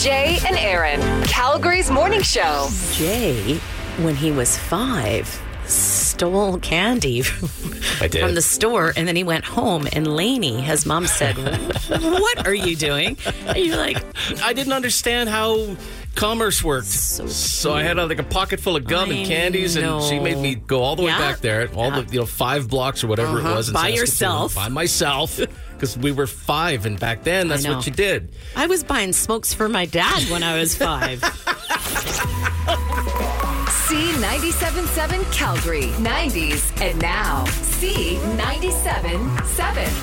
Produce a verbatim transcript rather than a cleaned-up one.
Jay and Aaron, Calgary's morning show. Jay, when he was five, stole candy I did. from the store, and then he went home, and Lainey, his mom, said, "What are you doing?" And you're like, I didn't understand how commerce worked. So, So I had a, like a pocket full of gum I and candies, know. and she made me go all the way Yeah. back there, all Yeah. the you know five blocks or whatever Uh-huh. it was. In By Saskatoon, yourself. By myself. Because we were five, and back then, that's know. what you did. I was buying smokes for my dad when I was five. C ninety-seven point seven Calgary, nineties and now. C ninety-seven point seven.